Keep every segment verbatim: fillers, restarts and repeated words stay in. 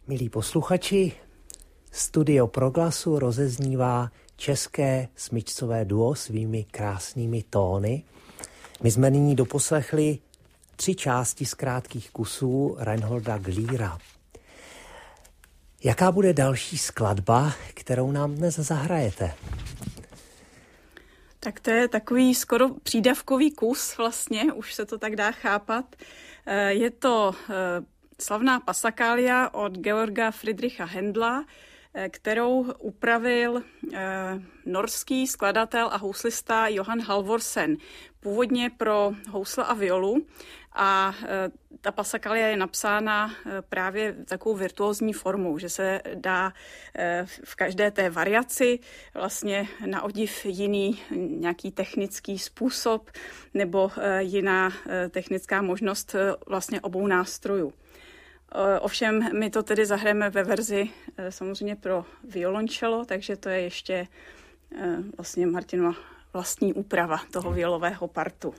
Milí posluchači, Studio Proglasu rozeznívá české smyčcové duo svými krásnými tóny. My jsme nyní doposlechli tři části z krátkých kusů Reinholda Glíra. Jaká bude další skladba, kterou nám dnes zahrajete? Tak to je takový skoro přídavkový kus vlastně, už se to tak dá chápat. Je to slavná Passacaglia od Georga Friedricha Händla, kterou upravil norský skladatel a houslista Johan Halvorsen. Původně pro housle a violu, a ta Passacaglia je napsána právě takovou virtuózní formou, že se dá v každé té variaci vlastně na odiv jiný nějaký technický způsob nebo jiná technická možnost vlastně obou nástrojů. Ovšem my to tedy zahrajeme ve verzi samozřejmě pro violoncello, takže to je ještě vlastně Martinova vlastní úprava toho violového partu.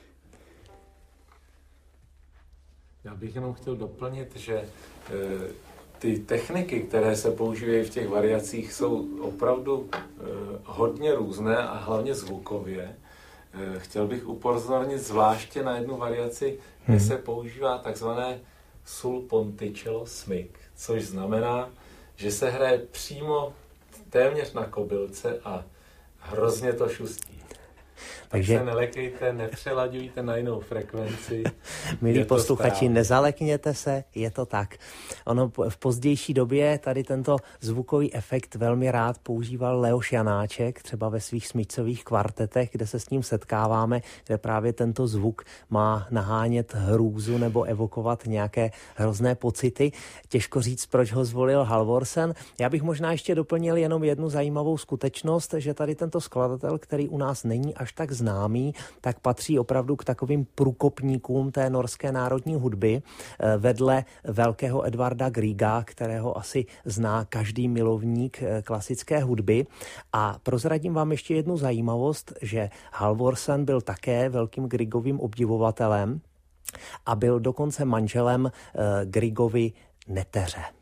Já bych jenom chtěl doplnit, že e, ty techniky, které se používají v těch variacích, jsou opravdu e, hodně různé a hlavně zvukově. E, chtěl bych upozornit zvláště na jednu variaci, kde hmm. se používá takzvané sul ponticello smyk, což znamená, že se hraje přímo téměř na kobylce a hrozně to šustí. Takže se nelekejte, nepřelaďujte na jinou frekvenci. Milí posluchači, nezalekněte se, je to tak. Ono v pozdější době tady tento zvukový efekt velmi rád používal Leoš Janáček, třeba ve svých smyčcových kvartetech, kde se s ním setkáváme, kde právě tento zvuk má nahánět hrůzu nebo evokovat nějaké hrozné pocity. Těžko říct, proč ho zvolil Halvorsen. Já bych možná ještě doplnil jenom jednu zajímavou skutečnost, že tady tento skladatel, který u nás není až tak známý, tak patří opravdu k takovým průkopníkům té norské národní hudby vedle velkého Edvarda Griega, kterého asi zná každý milovník klasické hudby. A prozradím vám ještě jednu zajímavost, že Halvorsen byl také velkým Griegovým obdivovatelem a byl dokonce manželem Griegovy neteře.